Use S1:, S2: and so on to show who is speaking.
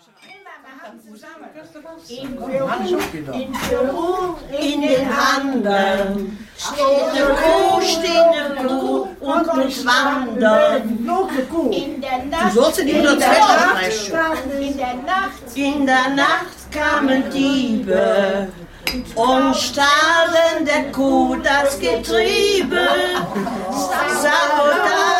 S1: In den anderen steht eine Kuh und muss wandern. In der Nacht, in der Nacht kamen Diebe und stahlen der Kuh das Getriebe. Sabotage.